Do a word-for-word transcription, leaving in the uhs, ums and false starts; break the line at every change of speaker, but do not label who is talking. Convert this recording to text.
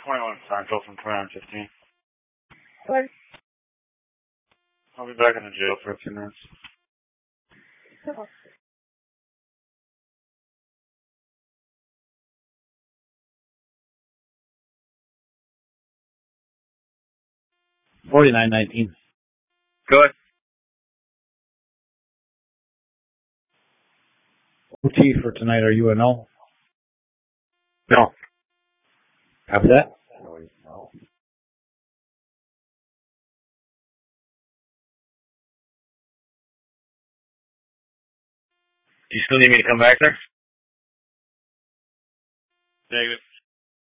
twenty-one Central from twenty-nine fifteen.
What?
I'll be back in the jail for a few minutes.
Oh.
Forty-nine nineteen.
Go ahead.
O T for tonight, are you a no?
No.
Have that?
No. Do you still need me to come back there? Negative.